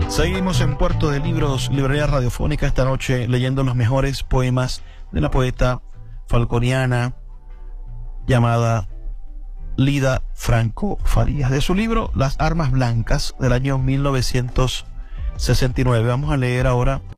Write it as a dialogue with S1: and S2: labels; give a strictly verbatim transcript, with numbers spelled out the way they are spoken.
S1: Seguimos en Puerto de Libros, librería radiofónica, esta noche leyendo los mejores poemas de la poeta falconiana llamada Lida Franco Farías, de su libro Las Armas Blancas del año mil novecientos sesenta y nueve. Vamos a leer ahora